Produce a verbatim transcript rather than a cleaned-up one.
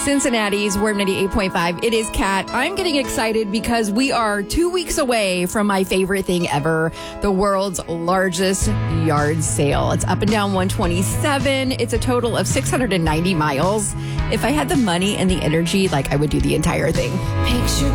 Cincinnati's Word ninety-eight point five. It is Kat. I'm getting excited because we are two weeks away from my favorite thing ever, the world's largest yard sale. It's up and down one twenty-seven. It's a total of six hundred ninety miles. If I had the money and the energy, like I would do the entire thing. Picture